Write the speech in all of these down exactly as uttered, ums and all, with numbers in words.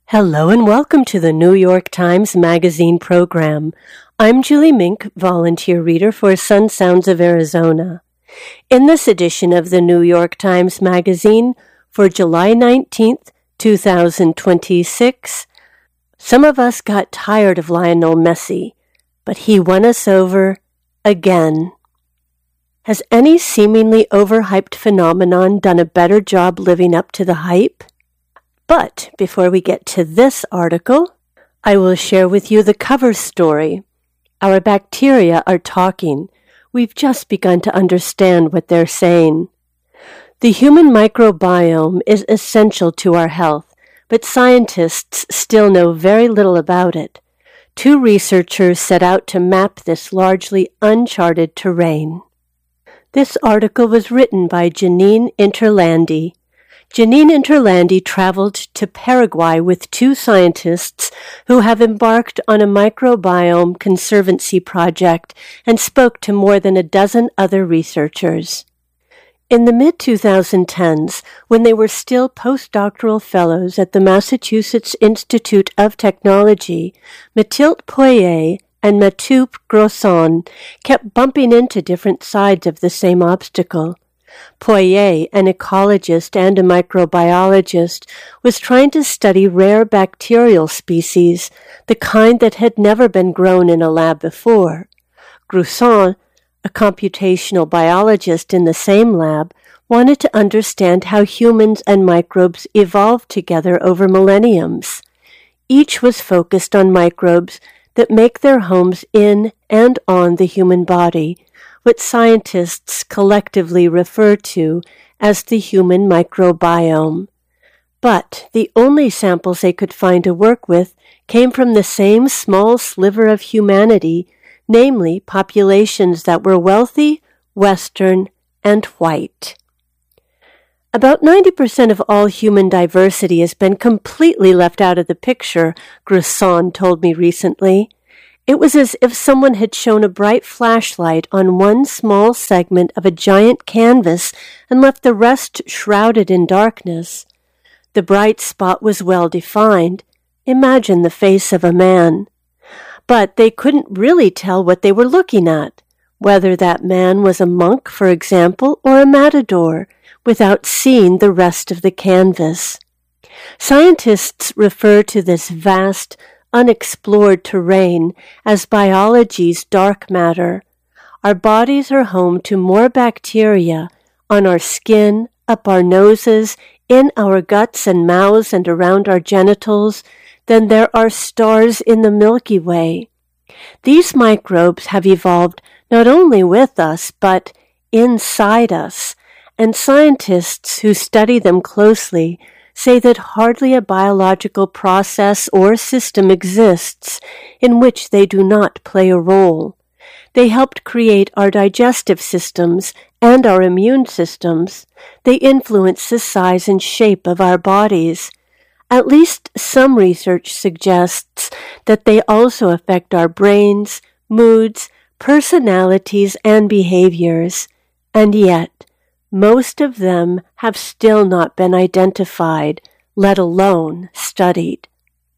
Hello and welcome to the New York Times Magazine program. I'm Julie Mink, volunteer reader for Sun Sounds of Arizona. In this edition of the New York Times Magazine for July nineteenth, twenty twenty-six, some of us got tired of Lionel Messi, but he won us over again. Has any seemingly overhyped phenomenon done a better job living up to the hype? But before we get to this article, I will share with you the cover story. Our bacteria are talking. We've just begun to understand what they're saying. The human microbiome is essential to our health, but scientists still know very little about it. Two researchers set out to map this largely uncharted terrain. This article was written by Janine Interlandi. Janine Interlandi traveled to Paraguay with two scientists who have embarked on a microbiome conservancy project and spoke to more than a dozen other researchers. In the mid twenty tens, when they were still postdoctoral fellows at the Massachusetts Institute of Technology, Mathilde Poirier and Mathieu Grosson kept bumping into different sides of the same obstacle. Poirier, an ecologist and a microbiologist, was trying to study rare bacterial species, the kind that had never been grown in a lab before. Grosson, a computational biologist in the same lab, wanted to understand how humans and microbes evolved together over millenniums. Each was focused on microbes that make their homes in and on the human body, what scientists collectively refer to as the human microbiome. But the only samples they could find to work with came from the same small sliver of humanity, namely populations that were wealthy, Western, and white. About ninety percent of all human diversity has been completely left out of the picture, Grosson told me recently. It was as if someone had shone a bright flashlight on one small segment of a giant canvas and left the rest shrouded in darkness. The bright spot was well defined. Imagine the face of a man. But they couldn't really tell what they were looking at, whether that man was a monk, for example, or a matador, without seeing the rest of the canvas. Scientists refer to this vast, unexplored terrain as biology's dark matter. Our bodies are home to more bacteria on our skin, up our noses, in our guts and mouths and around our genitals than there are stars in the Milky Way. These microbes have evolved not only with us, but inside us, and scientists who study them closely say that hardly a biological process or system exists in which they do not play a role. They helped create our digestive systems and our immune systems. They influence the size and shape of our bodies. At least some research suggests that they also affect our brains, moods, personalities, and behaviors. And yet, most of them have still not been identified, let alone studied.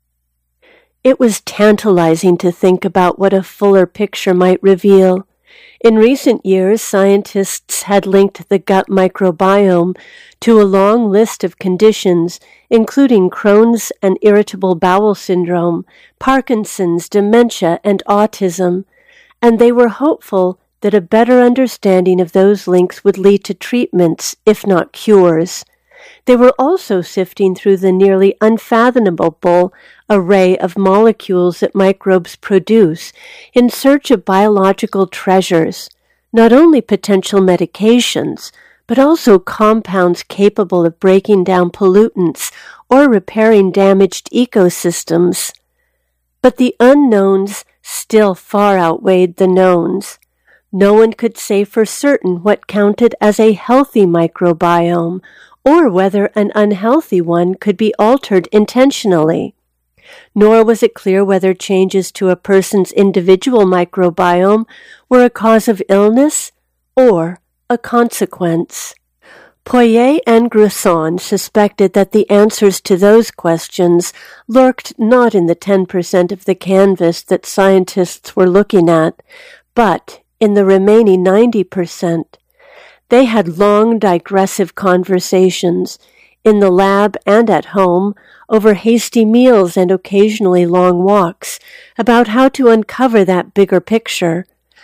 It was tantalizing to think about what a fuller picture might reveal. In recent years, scientists had linked the gut microbiome to a long list of conditions, including Crohn's and irritable bowel syndrome, Parkinson's, dementia, and autism, and they were hopeful that a better understanding of those links would lead to treatments, if not cures. They were also sifting through the nearly unfathomable array of molecules that microbes produce in search of biological treasures, not only potential medications, but also compounds capable of breaking down pollutants or repairing damaged ecosystems. But the unknowns still far outweighed the knowns. No one could say for certain what counted as a healthy microbiome, or whether an unhealthy one could be altered intentionally. Nor was it clear whether changes to a person's individual microbiome were a cause of illness or a consequence. Poirier and Gruson suspected that the answers to those questions lurked not in the ten percent of the canvas that scientists were looking at, but in the remaining ninety percent. They had long, digressive conversations, in the lab and at home, over hasty meals and occasionally long walks, about how to uncover that bigger picture.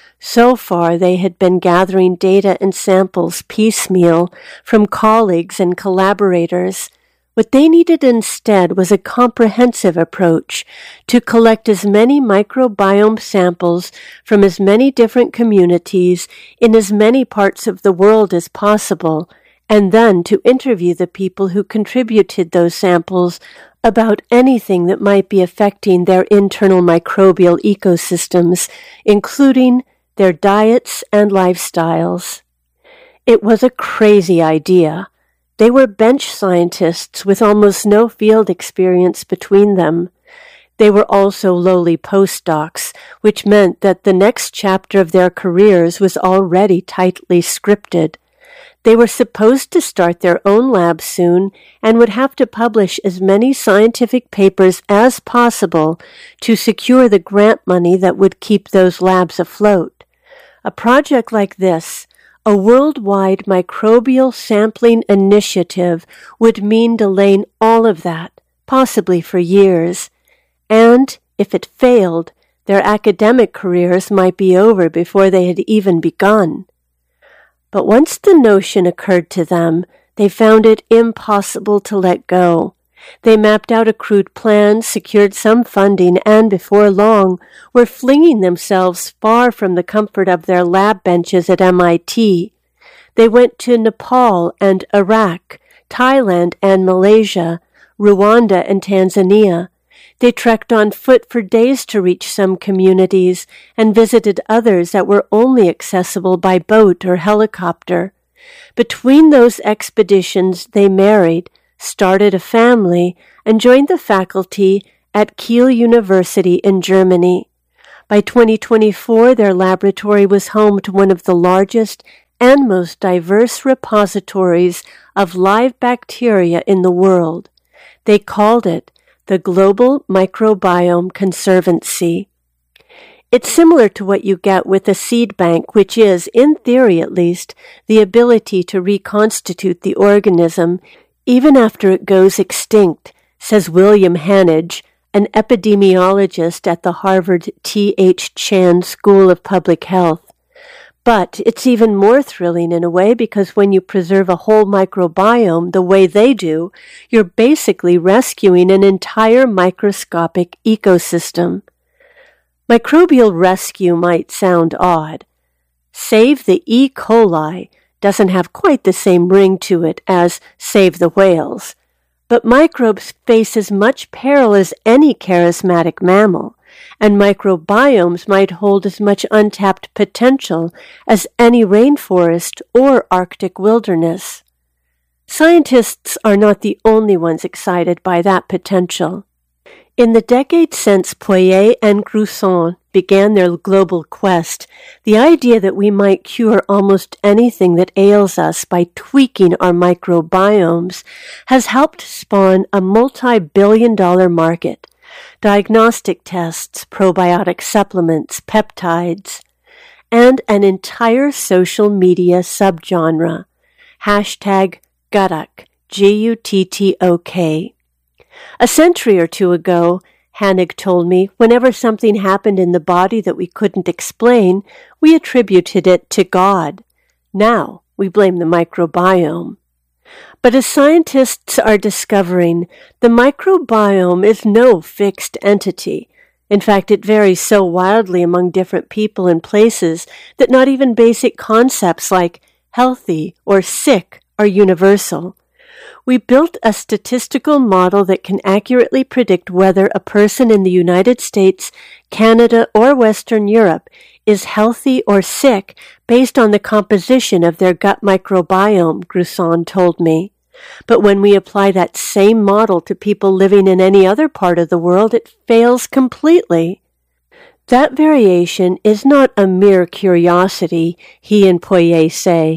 So far, they had been gathering data and samples piecemeal from colleagues and collaborators. What they needed instead was a comprehensive approach to collect as many microbiome samples from as many different communities in as many parts of the world as possible, and then to interview the people who contributed those samples about anything that might be affecting their internal microbial ecosystems, including their diets and lifestyles. It was a crazy idea. They were bench scientists with almost no field experience between them. They were also lowly postdocs, which meant that the next chapter of their careers was already tightly scripted. They were supposed to start their own lab soon and would have to publish as many scientific papers as possible to secure the grant money that would keep those labs afloat. A project like this, a worldwide microbial sampling initiative, would mean delaying all of that, possibly for years. And, if it failed, their academic careers might be over before they had even begun. But once the notion occurred to them, they found it impossible to let go. They mapped out a crude plan, secured some funding, and before long were flinging themselves far from the comfort of their lab benches at M I T. They went to Nepal and Iraq, Thailand and Malaysia, Rwanda and Tanzania. They trekked on foot for days to reach some communities and visited others that were only accessible by boat or helicopter. Between those expeditions, they married, started a family, and joined the faculty at Kiel University in Germany. By twenty twenty-four, their laboratory was home to one of the largest and most diverse repositories of live bacteria in the world. They called it the Global Microbiome Conservancy. It's similar to what you get with a seed bank, which is, in theory at least, the ability to reconstitute the organism even after it goes extinct, says William Hanage, an epidemiologist at the Harvard T H Chan School of Public Health. But it's even more thrilling in a way because when you preserve a whole microbiome the way they do, you're basically rescuing an entire microscopic ecosystem. Microbial rescue might sound odd. Save the E. coli doesn't have quite the same ring to it as save the whales, but microbes face as much peril as any charismatic mammal, and microbiomes might hold as much untapped potential as any rainforest or Arctic wilderness. Scientists are not the only ones excited by that potential. In the decades since Poirier and Gruson began their global quest, the idea that we might cure almost anything that ails us by tweaking our microbiomes has helped spawn a multi-billion dollar market. Diagnostic tests, probiotic supplements, peptides, and an entire social media subgenre, hashtag Guttok, G U T T O K. A century or two ago, Hanage told me, whenever something happened in the body that we couldn't explain, we attributed it to God. Now we blame the microbiome. But as scientists are discovering, the microbiome is no fixed entity. In fact, it varies so wildly among different people and places that not even basic concepts like healthy or sick are universal. We built a statistical model that can accurately predict whether a person in the United States, Canada, or Western Europe is healthy or sick based on the composition of their gut microbiome, Gruson told me. But when we apply that same model to people living in any other part of the world, it fails completely. That variation is not a mere curiosity, he and Poirier say.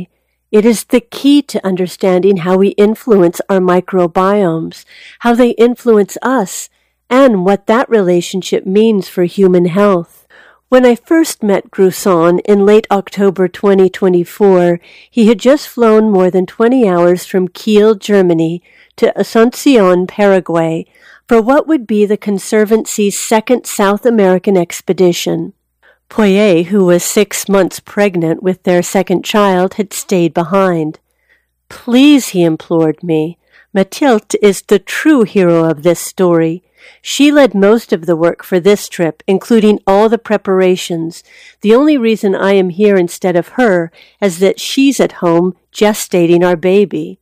It is the key to understanding how we influence our microbiomes, how they influence us, and what that relationship means for human health. When I first met Gruson in late October twenty twenty-four, he had just flown more than twenty hours from Kiel, Germany, to Asuncion, Paraguay, for what would be the Conservancy's second South American expedition. Poye, who was six months pregnant with their second child, had stayed behind. "Please," he implored me, "Mathilde is the true hero of this story. She led most of the work for this trip, including all the preparations. The only reason I am here instead of her is that she's at home gestating our baby."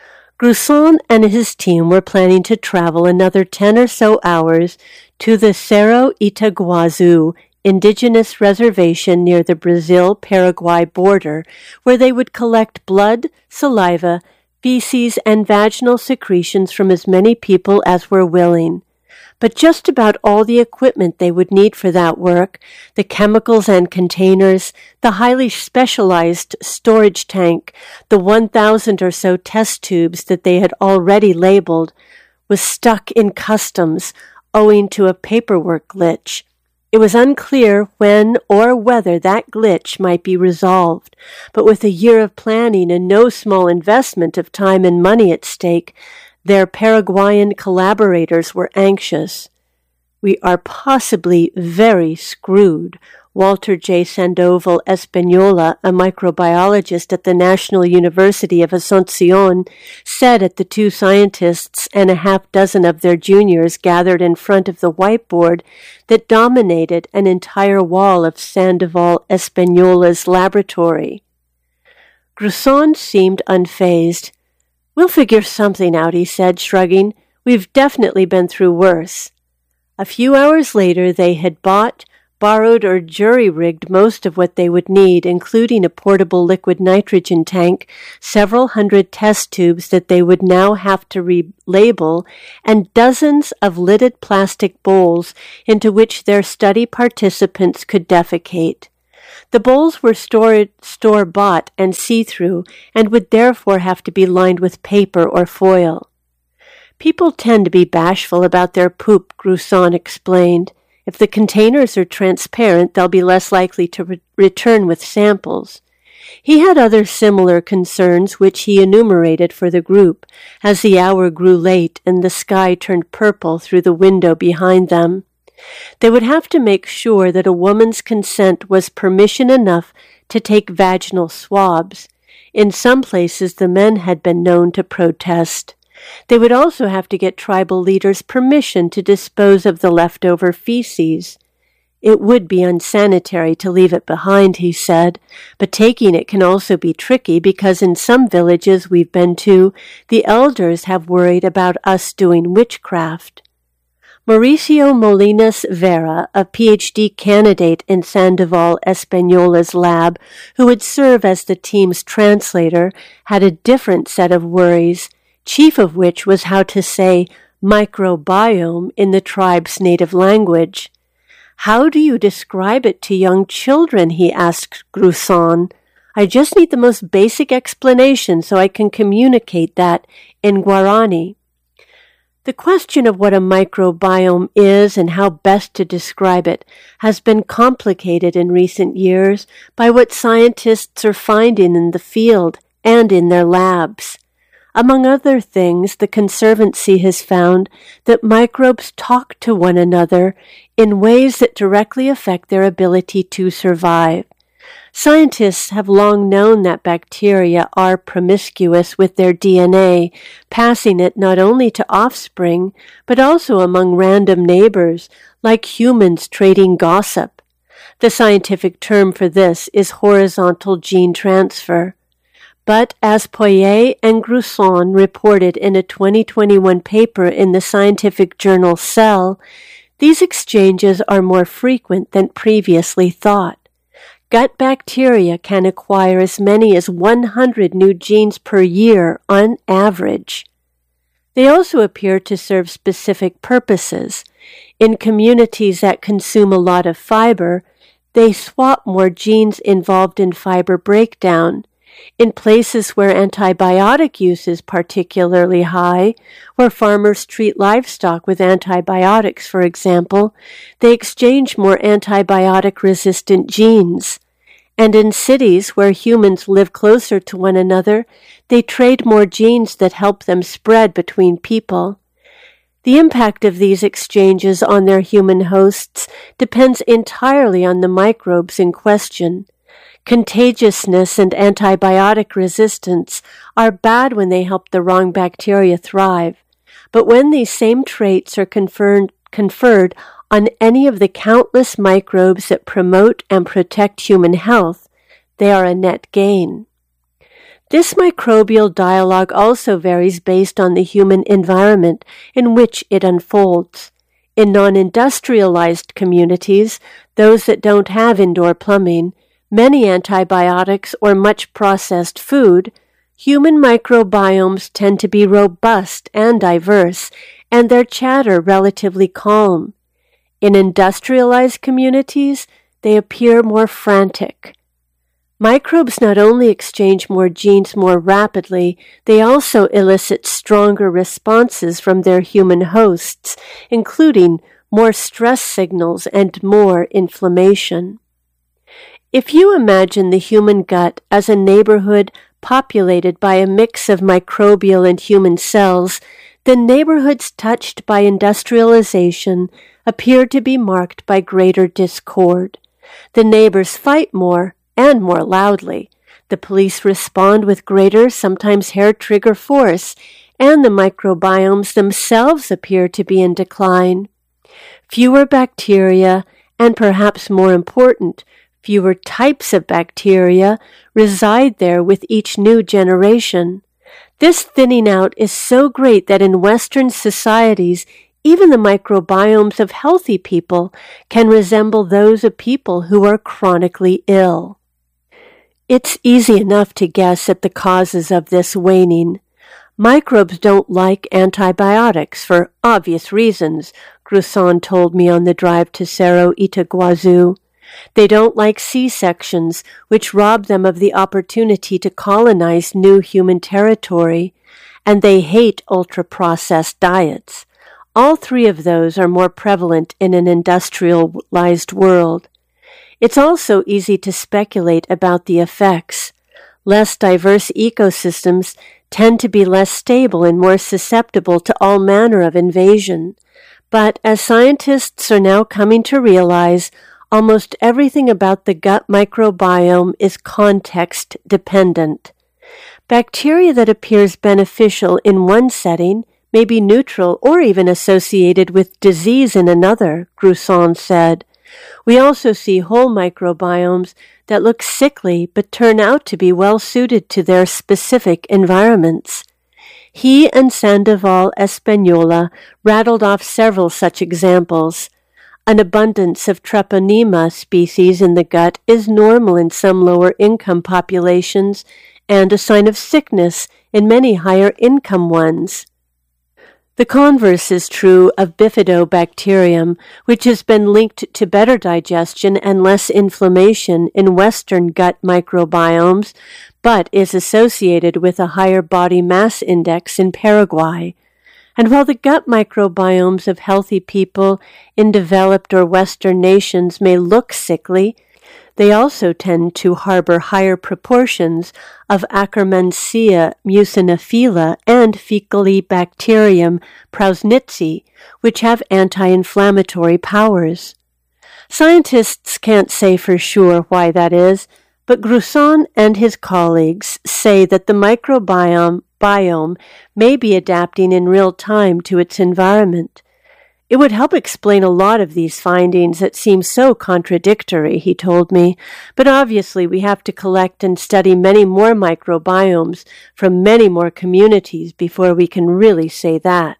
Gruson and his team were planning to travel another ten or so hours to the Cerro Itaguazu indigenous reservation near the Brazil-Paraguay border, where they would collect blood, saliva, feces, and vaginal secretions from as many people as were willing. But just about all the equipment they would need for that work, the chemicals and containers, the highly specialized storage tank, the one thousand or so test tubes that they had already labeled, was stuck in customs owing to a paperwork glitch. It was unclear when or whether that glitch might be resolved, but with a year of planning and no small investment of time and money at stake, their Paraguayan collaborators were anxious. "We are possibly very screwed," Walter J. Sandoval Espanola, a microbiologist at the National University of Asuncion, said at the two scientists and a half dozen of their juniors gathered in front of the whiteboard that dominated an entire wall of Sandoval Espanola's laboratory. Gruson seemed unfazed. "We'll figure something out," he said, shrugging. "We've definitely been through worse." A few hours later, they had bought, borrowed, or jury-rigged most of what they would need, including a portable liquid nitrogen tank, several hundred test tubes that they would now have to relabel, and dozens of lidded plastic bowls into which their study participants could defecate. The bowls were stored, store-bought and see-through, and would therefore have to be lined with paper or foil. "People tend to be bashful about their poop," Gruson explained. "If the containers are transparent, they'll be less likely to re- return with samples." He had other similar concerns which he enumerated for the group as the hour grew late and the sky turned purple through the window behind them. They would have to make sure that a woman's consent was permission enough to take vaginal swabs. In some places, the men had been known to protest. They would also have to get tribal leaders' permission to dispose of the leftover feces. It would be unsanitary to leave it behind, he said, but taking it can also be tricky because in some villages we've been to, the elders have worried about us doing witchcraft. Mauricio Molinas Vera, a P H D candidate in Sandoval Espanola's lab, who would serve as the team's translator, had a different set of worries, chief of which was how to say microbiome in the tribe's native language. "How do you describe it to young children?" he asked Gruson. "I just need the most basic explanation so I can communicate that in Guarani." The question of what a microbiome is and how best to describe it has been complicated in recent years by what scientists are finding in the field and in their labs. Among other things, the Conservancy has found that microbes talk to one another in ways that directly affect their ability to survive. Scientists have long known that bacteria are promiscuous with their D N A, passing it not only to offspring, but also among random neighbors, like humans trading gossip. The scientific term for this is horizontal gene transfer. But as Poye and Gruson reported in a twenty twenty-one paper in the scientific journal Cell, these exchanges are more frequent than previously thought. Gut bacteria can acquire as many as one hundred new genes per year on average. They also appear to serve specific purposes. In communities that consume a lot of fiber, they swap more genes involved in fiber breakdown. In places where antibiotic use is particularly high, where farmers treat livestock with antibiotics, for example, they exchange more antibiotic-resistant genes. And in cities where humans live closer to one another, they trade more genes that help them spread between people. The impact of these exchanges on their human hosts depends entirely on the microbes in question. Contagiousness and antibiotic resistance are bad when they help the wrong bacteria thrive, but when these same traits are conferred, conferred on any of the countless microbes that promote and protect human health, they are a net gain. This microbial dialogue also varies based on the human environment in which it unfolds. In non-industrialized communities, those that don't have indoor plumbing, many antibiotics, or much processed food, human microbiomes tend to be robust and diverse, and their chatter relatively calm. In industrialized communities, they appear more frantic. Microbes not only exchange more genes more rapidly, they also elicit stronger responses from their human hosts, including more stress signals and more inflammation. If you imagine the human gut as a neighborhood populated by a mix of microbial and human cells, then neighborhoods touched by industrialization appear to be marked by greater discord. The neighbors fight more and more loudly. The police respond with greater, sometimes hair-trigger force, and the microbiomes themselves appear to be in decline. Fewer bacteria, and perhaps more important, fewer types of bacteria reside there with each new generation. This thinning out is so great that in Western societies, even the microbiomes of healthy people can resemble those of people who are chronically ill. It's easy enough to guess at the causes of this waning. Microbes don't like antibiotics for obvious reasons, Gruson told me on the drive to Cerro Itaguazu. They don't like C-sections, which rob them of the opportunity to colonize new human territory, and they hate ultra-processed diets. All three of those are more prevalent in an industrialized world. It's also easy to speculate about the effects. Less diverse ecosystems tend to be less stable and more susceptible to all manner of invasion. But as scientists are now coming to realize, almost everything about the gut microbiome is context dependent. Bacteria that appears beneficial in one setting may be neutral or even associated with disease in another, Gruson said. We also see whole microbiomes that look sickly but turn out to be well suited to their specific environments. He and Sandoval Espanola rattled off several such examples. An abundance of Treponema species in the gut is normal in some lower-income populations and a sign of sickness in many higher-income ones. The converse is true of Bifidobacterium, which has been linked to better digestion and less inflammation in Western gut microbiomes, but is associated with a higher body mass index in Paraguay. And while the gut microbiomes of healthy people in developed or Western nations may look sickly, they also tend to harbor higher proportions of Akkermansia muciniphila and Faecalibacterium prausnitzi, which have anti-inflammatory powers. Scientists can't say for sure why that is, but Gruson and his colleagues say that the microbiome biome may be adapting in real time to its environment. It would help explain a lot of these findings that seem so contradictory, he told me, but obviously we have to collect and study many more microbiomes from many more communities before we can really say that.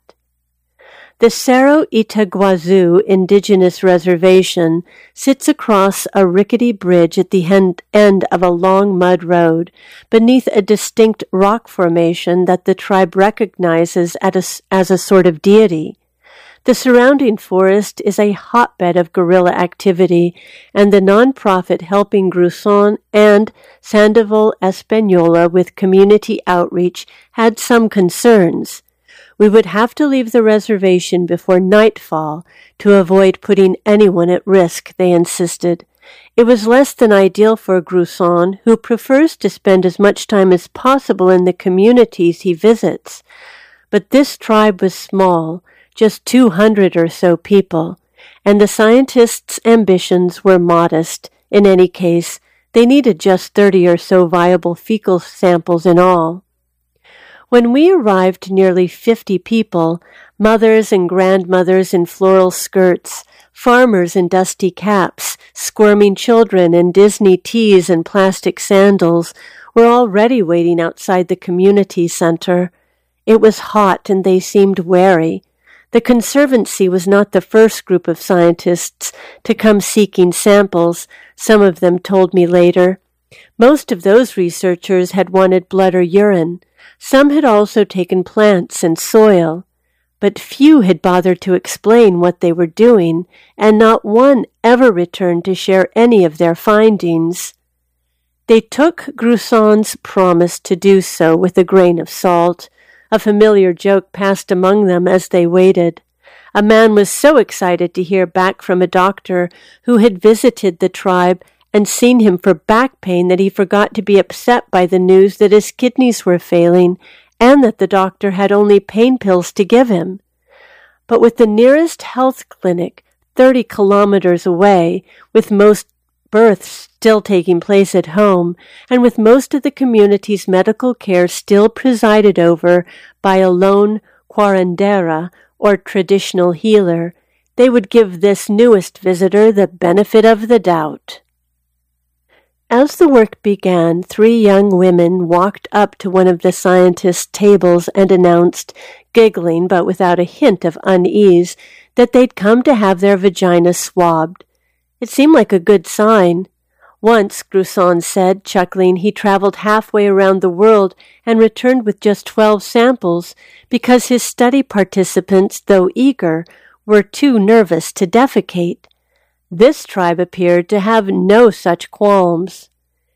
The Cerro Itaguazu Indigenous Reservation sits across a rickety bridge at the end, end of a long mud road, beneath a distinct rock formation that the tribe recognizes as a, as a sort of deity. The surrounding forest is a hotbed of guerrilla activity, and the nonprofit helping Gruson and Sandoval Española with community outreach had some concerns. We would have to leave the reservation before nightfall to avoid putting anyone at risk, they insisted. It was less than ideal for Gruson, who prefers to spend as much time as possible in the communities he visits. But this tribe was small, just two hundred or so people, and the scientists' ambitions were modest. In any case, they needed just thirty or so viable fecal samples in all. When we arrived, nearly fifty people, mothers and grandmothers in floral skirts, farmers in dusty caps, squirming children in Disney tees and plastic sandals, were already waiting outside the community center. It was hot and they seemed wary. The Conservancy was not the first group of scientists to come seeking samples, some of them told me later. Most of those researchers had wanted blood or urine. Some had also taken plants and soil. But few had bothered to explain what they were doing, and not one ever returned to share any of their findings. They took Gruson's promise to do so with a grain of salt. A familiar joke passed among them as they waited. A man was so excited to hear back from a doctor who had visited the tribe and seen him for back pain that he forgot to be upset by the news that his kidneys were failing and that the doctor had only pain pills to give him. But with the nearest health clinic thirty kilometers away, with most births still taking place at home, and with most of the community's medical care still presided over by a lone curandera, or traditional healer, they would give this newest visitor the benefit of the doubt. As the work began, three young women walked up to one of the scientists' tables and announced, giggling but without a hint of unease, that they'd come to have their vaginas swabbed. It seemed like a good sign. Once, Gruson said, chuckling, he traveled halfway around the world and returned with just twelve samples because his study participants, though eager, were too nervous to defecate. This tribe appeared to have no such qualms.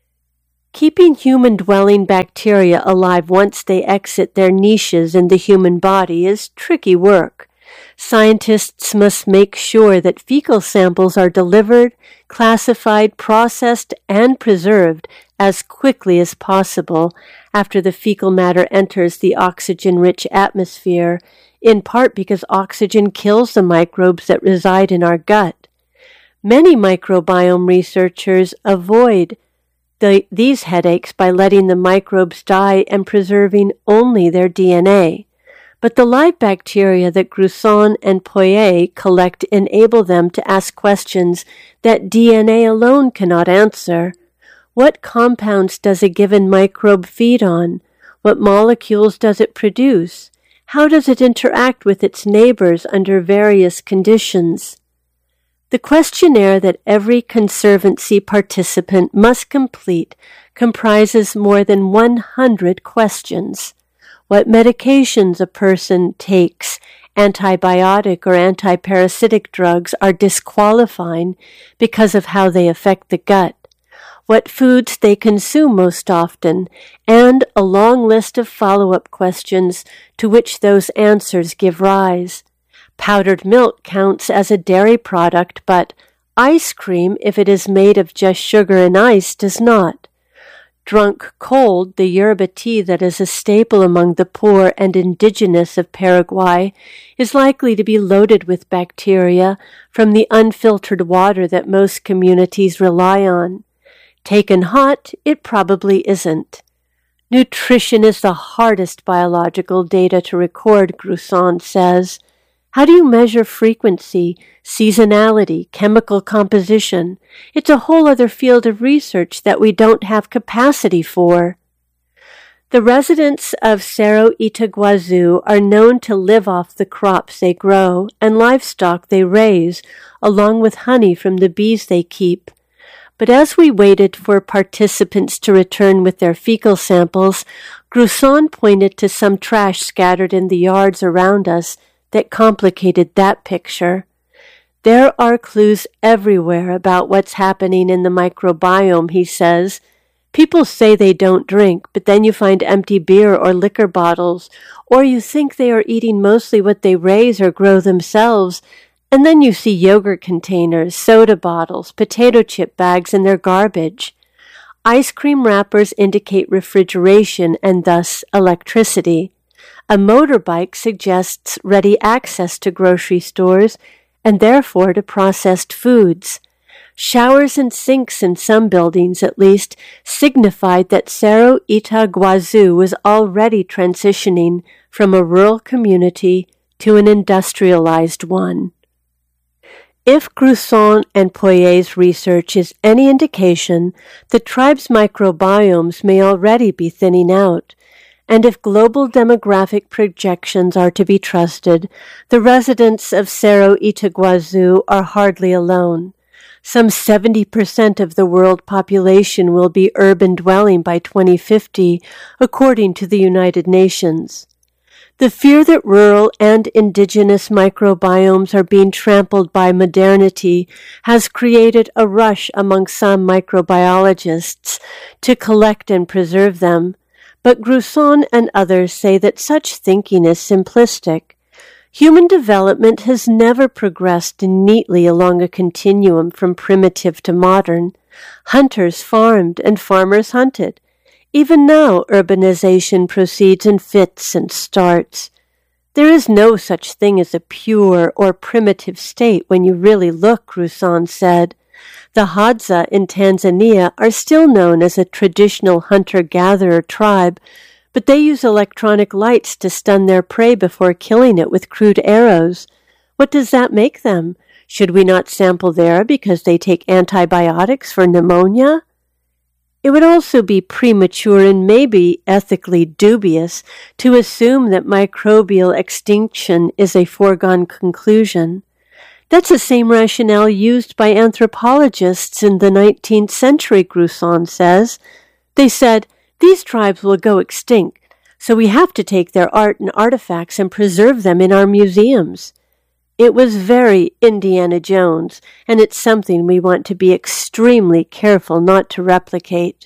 Keeping human-dwelling bacteria alive once they exit their niches in the human body is tricky work. Scientists must make sure that fecal samples are delivered, classified, processed, and preserved as quickly as possible after the fecal matter enters the oxygen-rich atmosphere, in part because oxygen kills the microbes that reside in our gut. Many microbiome researchers avoid the, these headaches by letting the microbes die and preserving only their D N A. But the live bacteria that Gruson and Poyet collect enable them to ask questions that D N A alone cannot answer. What compounds does a given microbe feed on? What molecules does it produce? How does it interact with its neighbors under various conditions? The questionnaire that every Conservancy participant must complete comprises more than one hundred questions. What medications a person takes, antibiotic or antiparasitic drugs, are disqualifying because of how they affect the gut. What foods they consume most often, and a long list of follow-up questions to which those answers give rise. Powdered milk counts as a dairy product, but ice cream, if it is made of just sugar and ice, does not. Drunk cold, the yerba tea that is a staple among the poor and indigenous of Paraguay, is likely to be loaded with bacteria from the unfiltered water that most communities rely on. Taken hot, it probably isn't. Nutrition is the hardest biological data to record, Gruson says. How do you measure frequency, seasonality, chemical composition? It's a whole other field of research that we don't have capacity for. The residents of Cerro Itaguazu are known to live off the crops they grow and livestock they raise, along with honey from the bees they keep. But as we waited for participants to return with their fecal samples, Gruson pointed to some trash scattered in the yards around us that complicated that picture. There are clues everywhere about what's happening in the microbiome, he says. People say they don't drink, but then you find empty beer or liquor bottles, or you think they are eating mostly what they raise or grow themselves, and then you see yogurt containers, soda bottles, potato chip bags in their garbage. Ice cream wrappers indicate refrigeration and thus electricity. A motorbike suggests ready access to grocery stores and therefore to processed foods. Showers and sinks in some buildings, at least, signified that Cerro Itaguazu was already transitioning from a rural community to an industrialized one. If Gruson and Poyet's research is any indication, the tribe's microbiomes may already be thinning out, and if global demographic projections are to be trusted, the residents of Cerro Itaguazu are hardly alone. Some seventy percent of the world population will be urban dwelling by twenty fifty, according to the United Nations. The fear that rural and indigenous microbiomes are being trampled by modernity has created a rush among some microbiologists to collect and preserve them, but Gruson and others say that such thinking is simplistic. Human development has never progressed neatly along a continuum from primitive to modern. Hunters farmed and farmers hunted. Even now, urbanization proceeds in fits and starts. There is no such thing as a pure or primitive state when you really look, Gruson said. The Hadza in Tanzania are still known as a traditional hunter-gatherer tribe, but they use electronic lights to stun their prey before killing it with crude arrows. What does that make them? Should we not sample there because they take antibiotics for pneumonia? It would also be premature and maybe ethically dubious to assume that microbial extinction is a foregone conclusion. That's the same rationale used by anthropologists in the nineteenth century, Gruson says. They said, these tribes will go extinct, so we have to take their art and artifacts and preserve them in our museums. It was very Indiana Jones, and it's something we want to be extremely careful not to replicate.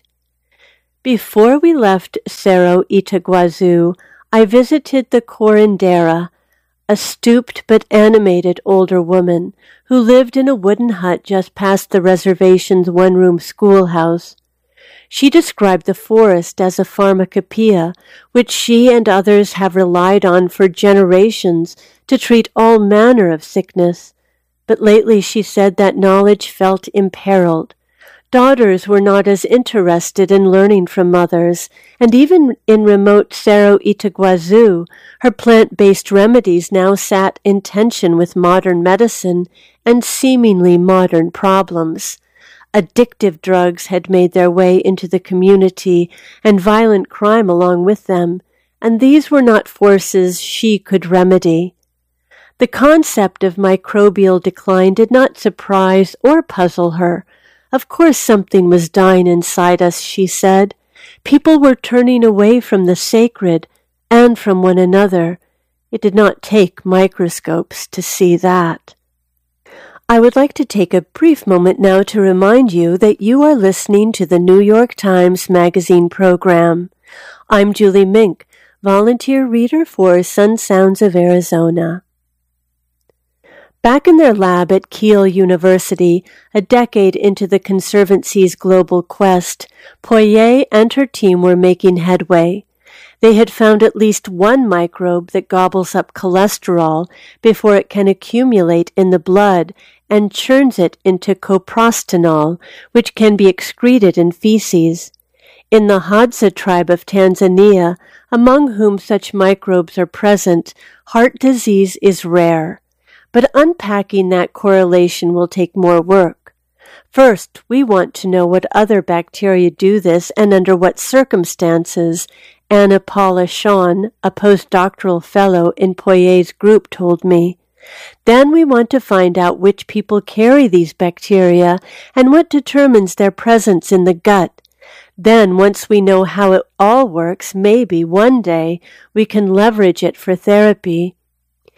Before we left Cerro Itaguazu, I visited the Corindera, a stooped but animated older woman who lived in a wooden hut just past the reservation's one-room schoolhouse. She described the forest as a pharmacopoeia, which she and others have relied on for generations to treat all manner of sickness. But lately she said that knowledge felt imperiled. Daughters were not as interested in learning from mothers, and even in remote Cerro Itaguazu, her plant-based remedies now sat in tension with modern medicine and seemingly modern problems. Addictive drugs had made their way into the community, and violent crime along with them, and these were not forces she could remedy. The concept of microbial decline did not surprise or puzzle her. Of course something was dying inside us, she said. People were turning away from the sacred and from one another. It did not take microscopes to see that. I would like to take a brief moment now to remind you that you are listening to the New York Times Magazine program. I'm Julie Mink, volunteer reader for Sun Sounds of Arizona. Back in their lab at Keele University, a decade into the Conservancy's global quest, Poyet and her team were making headway. They had found at least one microbe that gobbles up cholesterol before it can accumulate in the blood and churns it into coprostanol, which can be excreted in feces. In the Hadza tribe of Tanzania, among whom such microbes are present, heart disease is rare. But unpacking that correlation will take more work. First, we want to know what other bacteria do this and under what circumstances. Anna Paula Sean, a postdoctoral fellow in Poyet's group, told me. Then we want to find out which people carry these bacteria and what determines their presence in the gut. Then, once we know how it all works, maybe one day we can leverage it for therapy.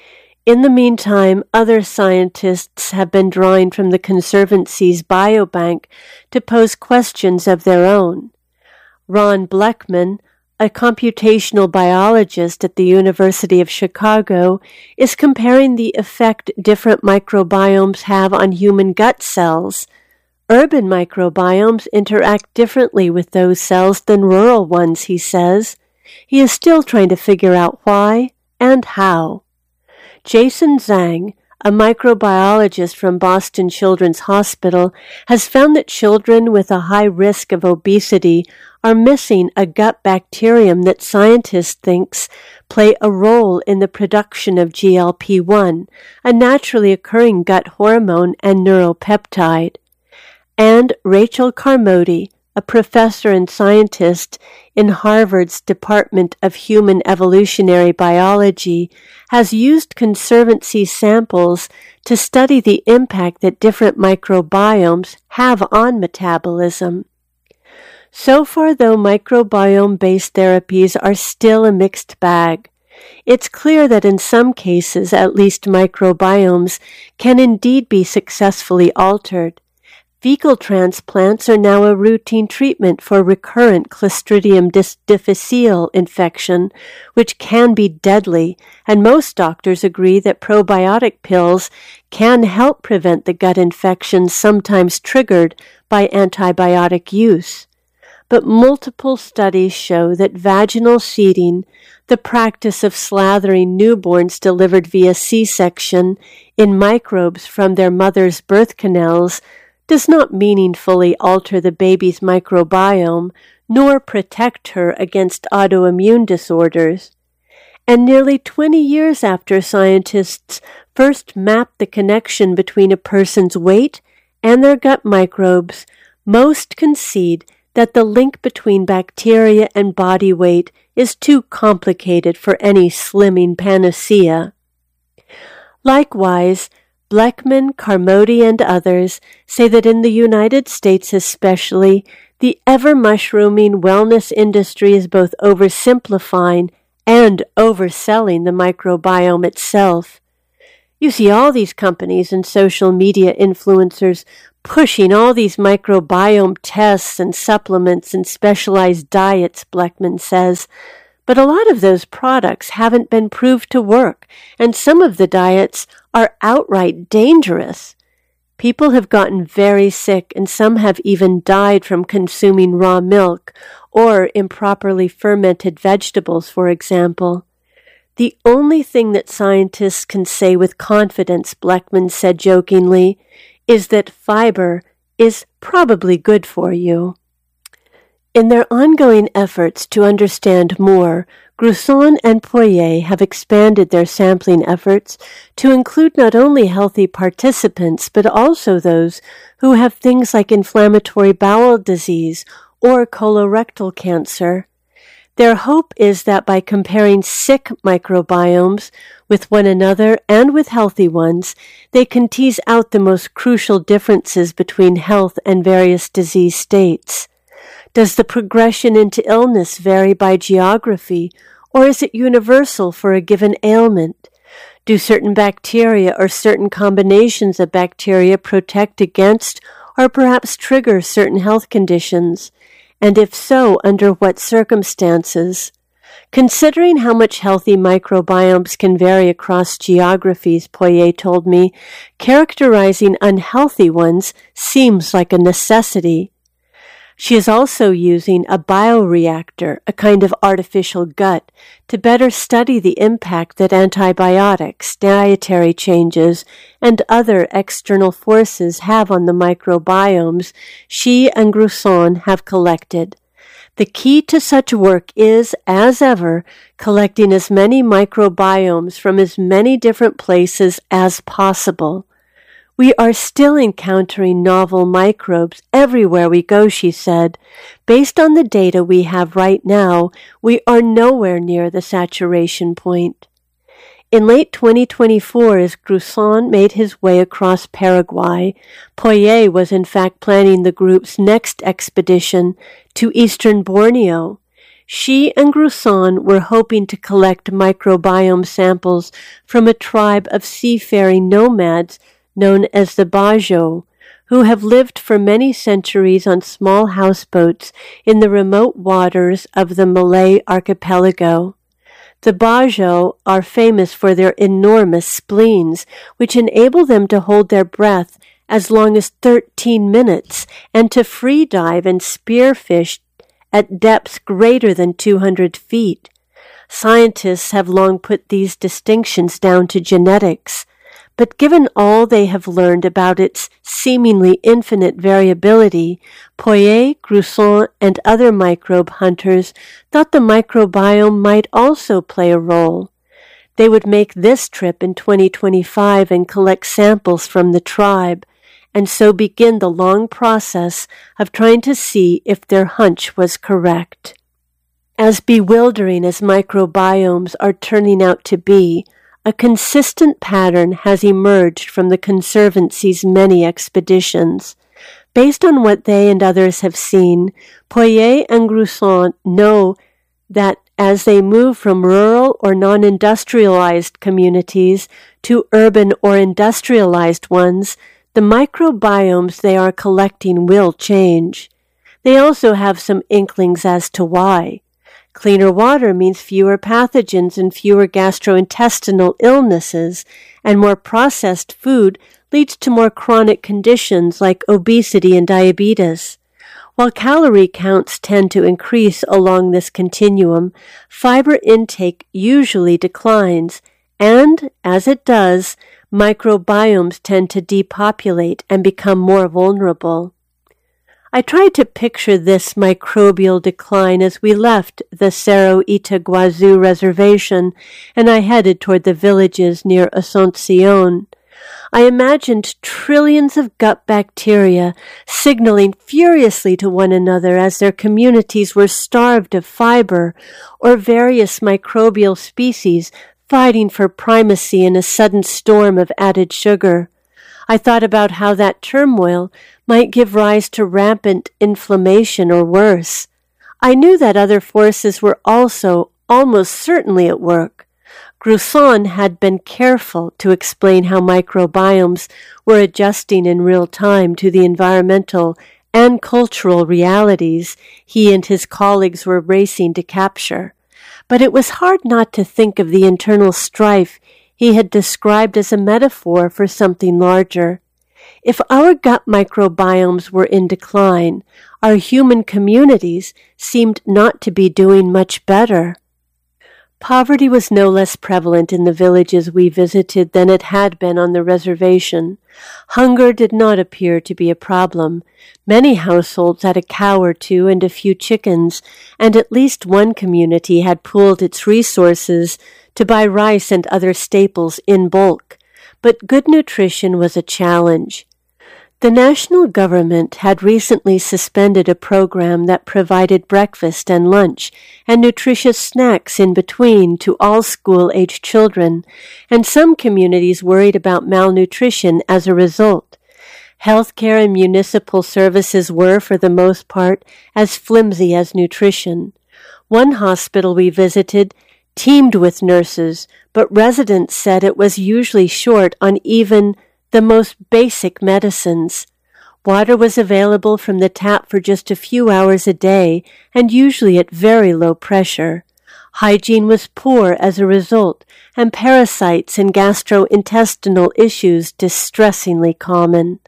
In the meantime, other scientists have been drawing from the Conservancy's biobank to pose questions of their own. Ron Bleckman, a computational biologist at the University of Chicago, is comparing the effect different microbiomes have on human gut cells. Urban microbiomes interact differently with those cells than rural ones, he says. He is still trying to figure out why and how. Jason Zhang, a microbiologist from Boston Children's Hospital, has found that children with a high risk of obesity are missing a gut bacterium that scientists think play a role in the production of G L P one, a naturally occurring gut hormone and neuropeptide. And Rachel Carmody, a professor and scientist in Harvard's Department of Human Evolutionary Biology, has used Conservancy samples to study the impact that different microbiomes have on metabolism. So far, though, microbiome-based therapies are still a mixed bag. It's clear that in some cases, at least, microbiomes can indeed be successfully altered. Fecal transplants are now a routine treatment for recurrent Clostridium difficile infection, which can be deadly, and most doctors agree that probiotic pills can help prevent the gut infections sometimes triggered by antibiotic use. But multiple studies show that vaginal seeding, the practice of slathering newborns delivered via C-section in microbes from their mother's birth canals, does not meaningfully alter the baby's microbiome, nor protect her against autoimmune disorders. And nearly twenty years after scientists first mapped the connection between a person's weight and their gut microbes, most concede that the link between bacteria and body weight is too complicated for any slimming panacea. Likewise, Bleckman, Carmody, and others say that in the United States especially, the ever-mushrooming wellness industry is both oversimplifying and overselling the microbiome itself. You see all these companies and social media influencers pushing all these microbiome tests and supplements and specialized diets, Bleckman says, but a lot of those products haven't been proved to work, and some of the diets are outright dangerous. People have gotten very sick, and some have even died from consuming raw milk or improperly fermented vegetables, for example. The only thing that scientists can say with confidence, Bleckman said jokingly, is that fiber is probably good for you. In their ongoing efforts to understand more, Gruson and Poirier have expanded their sampling efforts to include not only healthy participants, but also those who have things like inflammatory bowel disease or colorectal cancer. Their hope is that by comparing sick microbiomes with one another and with healthy ones, they can tease out the most crucial differences between health and various disease states. Does the progression into illness vary by geography, or is it universal for a given ailment? Do certain bacteria or certain combinations of bacteria protect against or perhaps trigger certain health conditions? And if so, under what circumstances? Considering how much healthy microbiomes can vary across geographies, Poirier told me, characterizing unhealthy ones seems like a necessity. She is also using a bioreactor, a kind of artificial gut, to better study the impact that antibiotics, dietary changes, and other external forces have on the microbiomes she and Gruson have collected. The key to such work is, as ever, collecting as many microbiomes from as many different places as possible. We are still encountering novel microbes everywhere we go, she said. Based on the data we have right now, we are nowhere near the saturation point. In late twenty twenty-four, as Gruson made his way across Paraguay, Poirier was in fact planning the group's next expedition to eastern Borneo. She and Gruson were hoping to collect microbiome samples from a tribe of seafaring nomads known as the Bajo, who have lived for many centuries on small houseboats in the remote waters of the Malay archipelago. The Bajo are famous for their enormous spleens, which enable them to hold their breath as long as thirteen minutes and to free dive and spearfish at depths greater than two hundred feet. Scientists have long put these distinctions down to genetics, but given all they have learned about its seemingly infinite variability, Poirier, Gruson, and other microbe hunters thought the microbiome might also play a role. They would make this trip in twenty twenty-five and collect samples from the tribe, and so begin the long process of trying to see if their hunch was correct. As bewildering as microbiomes are turning out to be, a consistent pattern has emerged from the Conservancy's many expeditions. Based on what they and others have seen, Poirier and Gruson know that as they move from rural or non-industrialized communities to urban or industrialized ones, the microbiomes they are collecting will change. They also have some inklings as to why. Cleaner water means fewer pathogens and fewer gastrointestinal illnesses, and more processed food leads to more chronic conditions like obesity and diabetes. While calorie counts tend to increase along this continuum, fiber intake usually declines, and, as it does, microbiomes tend to depopulate and become more vulnerable. I tried to picture this microbial decline as we left the Cerro Itaguazu reservation and I headed toward the villages near Asuncion. I imagined trillions of gut bacteria signaling furiously to one another as their communities were starved of fiber, or various microbial species fighting for primacy in a sudden storm of added sugar. I thought about how that turmoil might give rise to rampant inflammation or worse. I knew that other forces were also almost certainly at work. Gruson had been careful to explain how microbiomes were adjusting in real time to the environmental and cultural realities he and his colleagues were racing to capture. But it was hard not to think of the internal strife he had described as a metaphor for something larger. If our gut microbiomes were in decline, our human communities seemed not to be doing much better. Poverty was no less prevalent in the villages we visited than it had been on the reservation. Hunger did not appear to be a problem. Many households had a cow or two and a few chickens, and at least one community had pooled its resources to buy rice and other staples in bulk. But good nutrition was a challenge. The national government had recently suspended a program that provided breakfast and lunch and nutritious snacks in between to all school-aged children, and some communities worried about malnutrition as a result. Healthcare and municipal services were, for the most part, as flimsy as nutrition. One hospital we visited teemed with nurses, but residents said it was usually short on even the most basic medicines. Water was available from the tap for just a few hours a day, and usually at very low pressure. Hygiene was poor as a result, and parasites and gastrointestinal issues distressingly common.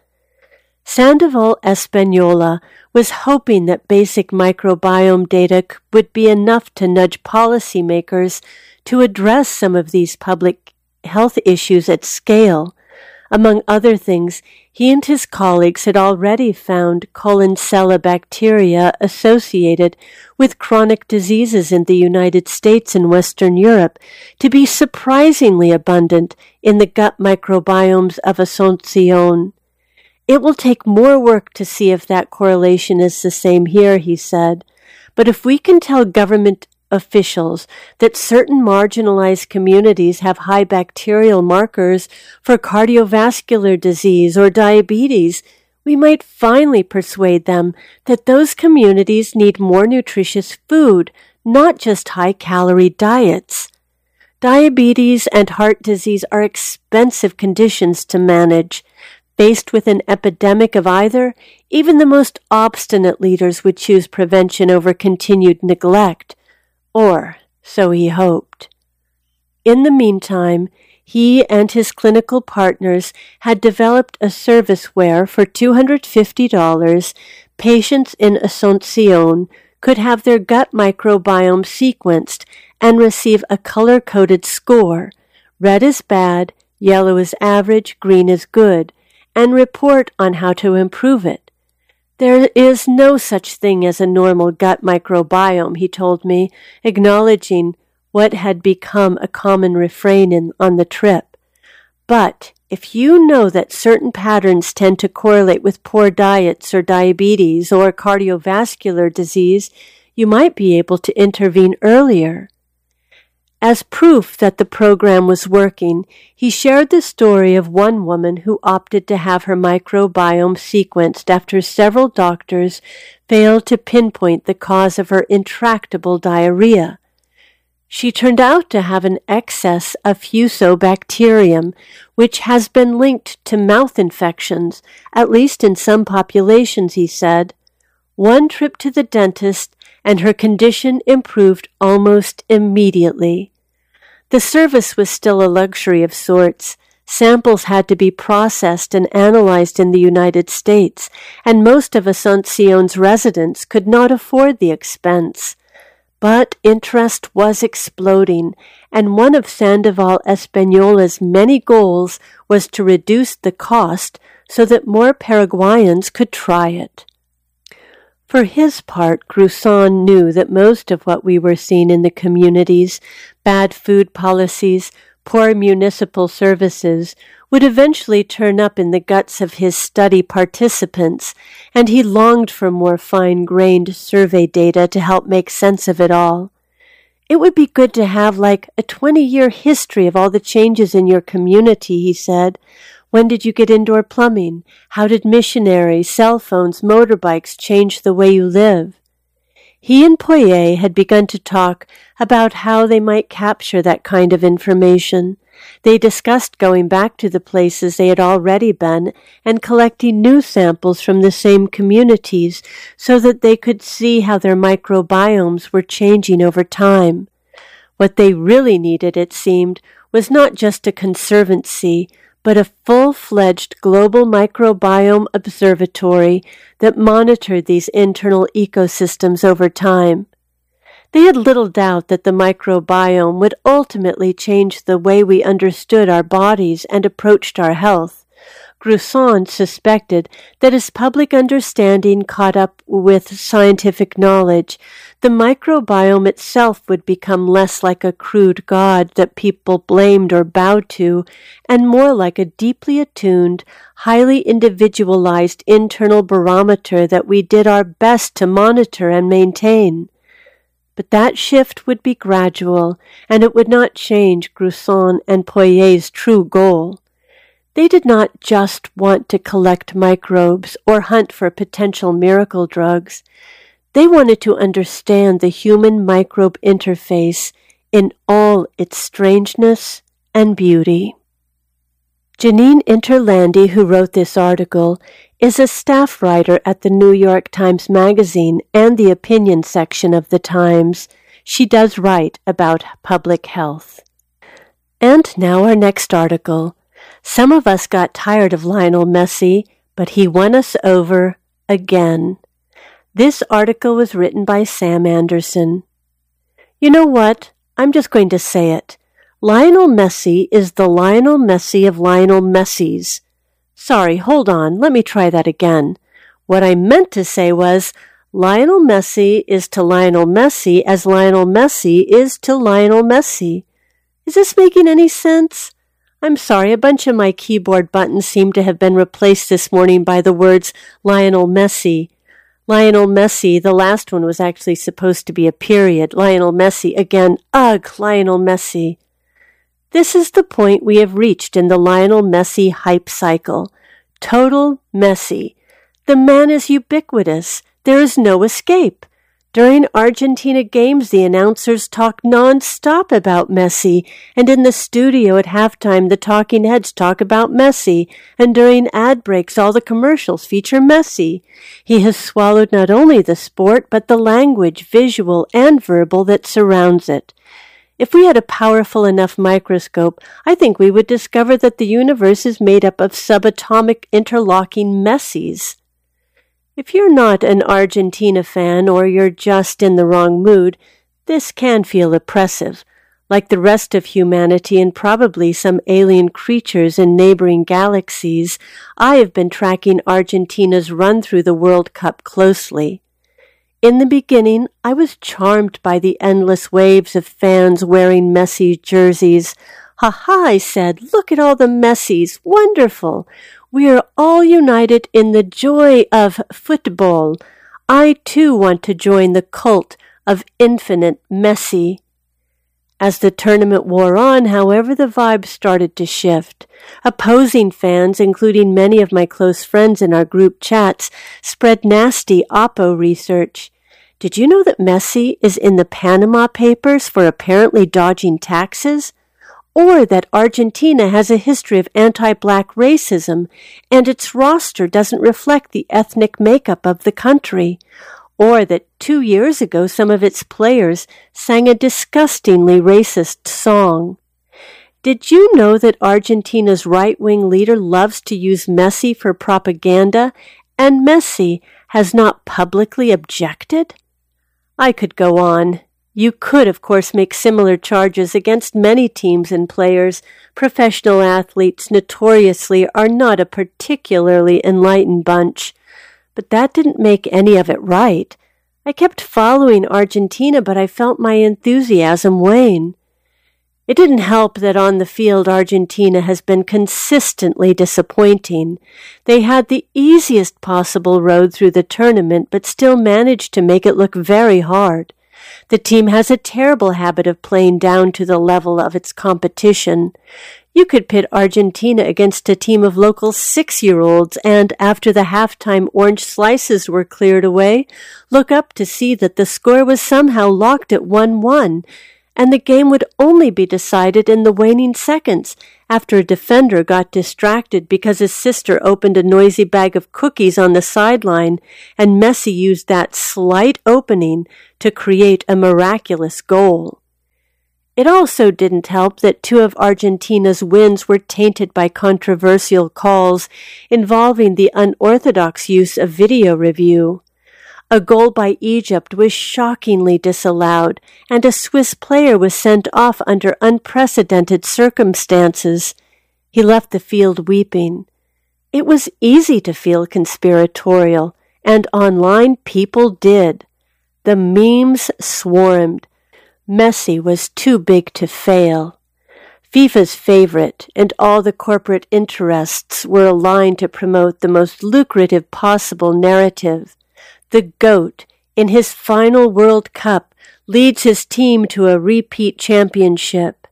Sandoval Espanola was hoping that basic microbiome data would be enough to nudge policymakers to address some of these public health issues at scale. Among other things, he and his colleagues had already found Collencella bacteria associated with chronic diseases in the United States and Western Europe to be surprisingly abundant in the gut microbiomes of Asuncion. It will take more work to see if that correlation is the same here, he said, but if we can tell government officials that certain marginalized communities have high bacterial markers for cardiovascular disease or diabetes, we might finally persuade them that those communities need more nutritious food, not just high-calorie diets. Diabetes and heart disease are expensive conditions to manage. Faced with an epidemic of either, even the most obstinate leaders would choose prevention over continued neglect. Or, so he hoped. In the meantime, he and his clinical partners had developed a service where, for two hundred fifty dollars, patients in Asuncion could have their gut microbiome sequenced and receive a color-coded score. Red is bad, yellow is average, green is good, and report on how to improve it. There is no such thing as a normal gut microbiome, he told me, acknowledging what had become a common refrain in, on the trip. But if you know that certain patterns tend to correlate with poor diets or diabetes or cardiovascular disease, you might be able to intervene earlier. As proof that the program was working, he shared the story of one woman who opted to have her microbiome sequenced after several doctors failed to pinpoint the cause of her intractable diarrhea. She turned out to have an excess of Fusobacterium, which has been linked to mouth infections, at least in some populations, he said. One trip to the dentist, and her condition improved almost immediately. The service was still a luxury of sorts. Samples had to be processed and analyzed in the United States, and most of Asuncion's residents could not afford the expense. But interest was exploding, and one of Sandoval Española's many goals was to reduce the cost so that more Paraguayans could try it. For his part, Gruson knew that most of what we were seeing in the communities, bad food policies, poor municipal services, would eventually turn up in the guts of his study participants, and he longed for more fine-grained survey data to help make sense of it all. It would be good to have like a twenty-year history of all the changes in your community, he said. When did you get indoor plumbing? How did missionaries, cell phones, motorbikes change the way you live? He and Poirier had begun to talk about how they might capture that kind of information. They discussed going back to the places they had already been and collecting new samples from the same communities so that they could see how their microbiomes were changing over time. What they really needed, it seemed, was not just a conservancy, but a full-fledged global microbiome observatory that monitored these internal ecosystems over time. They had little doubt that the microbiome would ultimately change the way we understood our bodies and approached our health. Gruson suspected that as public understanding caught up with scientific knowledge, the microbiome itself would become less like a crude god that people blamed or bowed to, and more like a deeply attuned, highly individualized internal barometer that we did our best to monitor and maintain. But that shift would be gradual, and it would not change Gruson and Poirier's true goal. They did not just want to collect microbes or hunt for potential miracle drugs. They wanted to understand the human-microbe interface in all its strangeness and beauty. Janine Interlandi, who wrote this article, is a staff writer at the New York Times Magazine and the opinion section of the Times. She does write about public health. And now our next article. Some of us got tired of Lionel Messi, but he won us over again. This article was written by Sam Anderson. You know what? I'm just going to say it. Lionel Messi is the Lionel Messi of Lionel Messis. Sorry, hold on. Let me try that again. What I meant to say was, Lionel Messi is to Lionel Messi as Lionel Messi is to Lionel Messi. Is this making any sense? I'm sorry, a bunch of my keyboard buttons seem to have been replaced this morning by the words Lionel Messi. Lionel Messi, the last one was actually supposed to be a period. Lionel Messi, again, ugh, Lionel Messi. This is the point we have reached in the Lionel Messi hype cycle. Total Messi. The man is ubiquitous. There is no escape. During Argentina games, the announcers talk nonstop about Messi, and in the studio at halftime, the talking heads talk about Messi, and during ad breaks, all the commercials feature Messi. He has swallowed not only the sport, but the language, visual and verbal, that surrounds it. If we had a powerful enough microscope, I think we would discover that the universe is made up of subatomic interlocking Messis. If you're not an Argentina fan or you're just in the wrong mood, this can feel oppressive. Like the rest of humanity and probably some alien creatures in neighboring galaxies, I have been tracking Argentina's run through the World Cup closely. In the beginning, I was charmed by the endless waves of fans wearing Messi jerseys. Ha ha, I said, look at all the Messis, wonderful. We are all united in the joy of football. I too want to join the cult of infinite Messi. As the tournament wore on, however, the vibe started to shift. Opposing fans, including many of my close friends in our group chats, spread nasty Oppo research. Did you know that Messi is in the Panama Papers for apparently dodging taxes? Or that Argentina has a history of anti-black racism and its roster doesn't reflect the ethnic makeup of the country? Or that two years ago some of its players sang a disgustingly racist song? Did you know that Argentina's right-wing leader loves to use Messi for propaganda, and Messi has not publicly objected? I could go on. You could, of course, make similar charges against many teams and players. Professional athletes notoriously are not a particularly enlightened bunch. But that didn't make any of it right. I kept following Argentina, but I felt my enthusiasm wane. It didn't help that on the field Argentina has been consistently disappointing. They had the easiest possible road through the tournament, but still managed to make it look very hard. The team has a terrible habit of playing down to the level of its competition. You could pit Argentina against a team of local six-year-olds and, after the halftime orange slices were cleared away, look up to see that the score was somehow locked at one one, and the game would only be decided in the waning seconds after a defender got distracted because his sister opened a noisy bag of cookies on the sideline, and Messi used that slight opening to create a miraculous goal. It also didn't help that two of Argentina's wins were tainted by controversial calls involving the unorthodox use of video review. A goal by Egypt was shockingly disallowed, and a Swiss player was sent off under unprecedented circumstances. He left the field weeping. It was easy to feel conspiratorial, and online people did. The memes swarmed. Messi was too big to fail. FIFA's favorite and all the corporate interests were aligned to promote the most lucrative possible narrative. The GOAT, in his final World Cup, leads his team to a repeat championship.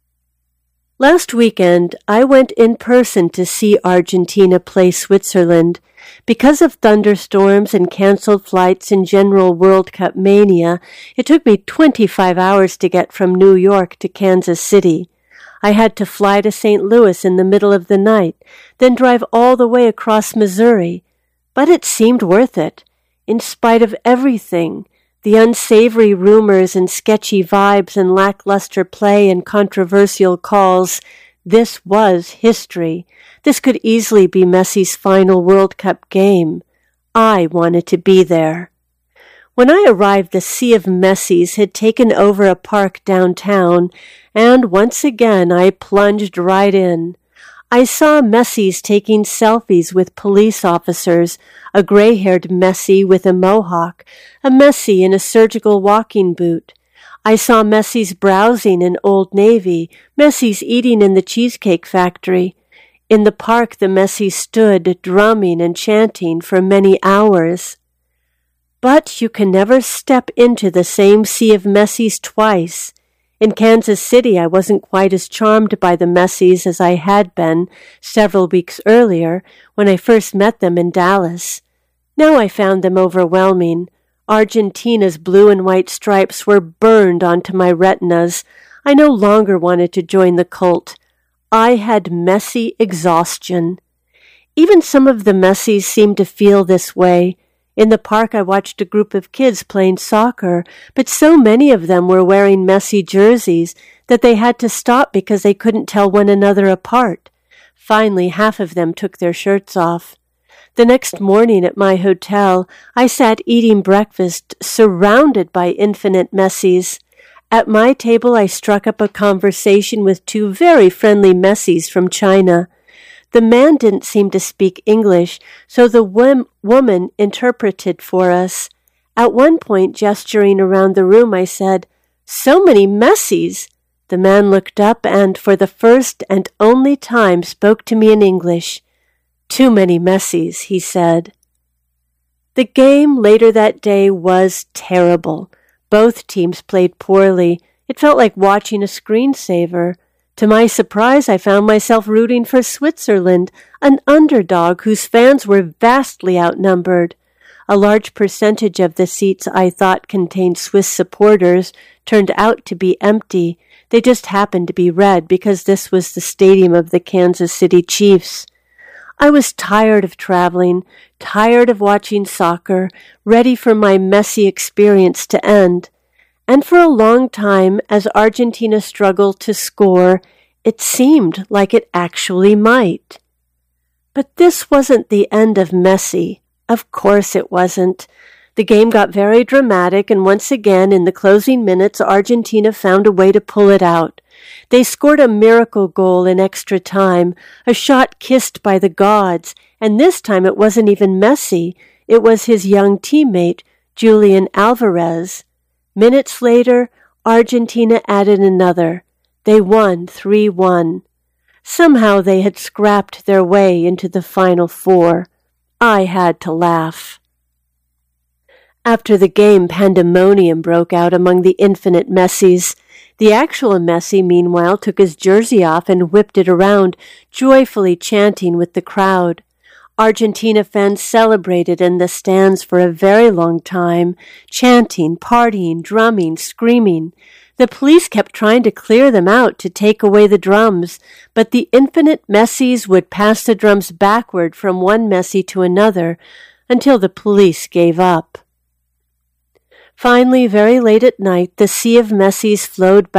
Last weekend, I went in person to see Argentina play Switzerland. Because of thunderstorms and canceled flights and general World Cup mania, it took me twenty-five hours to get from New York to Kansas City. I had to fly to Saint Louis in the middle of the night, then drive all the way across Missouri. But it seemed worth it. In spite of everything, the unsavory rumors and sketchy vibes and lackluster play and controversial calls, this was history. This could easily be Messi's final World Cup game. I wanted to be there. When I arrived, the sea of Messis had taken over a park downtown, and once again I plunged right in. I saw Messis taking selfies with police officers, a gray-haired Messi with a mohawk, a Messi in a surgical walking boot. I saw Messis browsing in Old Navy, Messis eating in the Cheesecake Factory. In the park, the Messis stood, drumming and chanting for many hours. But you can never step into the same sea of Messis twice. In Kansas City, I wasn't quite as charmed by the Messis as I had been several weeks earlier when I first met them in Dallas. Now I found them overwhelming. Argentina's blue and white stripes were burned onto my retinas. I no longer wanted to join the cult. I had Messi exhaustion. Even some of the Messis seemed to feel this way. In the park, I watched a group of kids playing soccer, but so many of them were wearing Messi jerseys that they had to stop because they couldn't tell one another apart. Finally, half of them took their shirts off. The next morning at my hotel, I sat eating breakfast, surrounded by infinite Messis. At my table, I struck up a conversation with two very friendly Messis from China. The man didn't seem to speak English, so the wom- woman interpreted for us. At one point, gesturing around the room, I said, "So many Messis!" The man looked up and, for the first and only time, spoke to me in English. "Too many Messis," he said. The game later that day was terrible. Both teams played poorly. It felt like watching a screensaver. To my surprise, I found myself rooting for Switzerland, an underdog whose fans were vastly outnumbered. A large percentage of the seats I thought contained Swiss supporters turned out to be empty. They just happened to be red because this was the stadium of the Kansas City Chiefs. I was tired of traveling, tired of watching soccer, ready for my Messi experience to end. And for a long time, as Argentina struggled to score, it seemed like it actually might. But this wasn't the end of Messi. Of course it wasn't. The game got very dramatic, and once again, in the closing minutes, Argentina found a way to pull it out. They scored a miracle goal in extra time, a shot kissed by the gods, and this time it wasn't even Messi. It was his young teammate, Julian Alvarez. Minutes later, Argentina added another. They won three one. Somehow they had scrapped their way into the Final Four. I had to laugh. After the game, pandemonium broke out among the infinite Messis. The actual Messi, meanwhile, took his jersey off and whipped it around, joyfully chanting with the crowd. Argentina fans celebrated in the stands for a very long time, chanting, partying, drumming, screaming. The police kept trying to clear them out to take away the drums, but the infinite Messis would pass the drums backward from one Messi to another until the police gave up. Finally, very late at night, the sea of Messis flowed back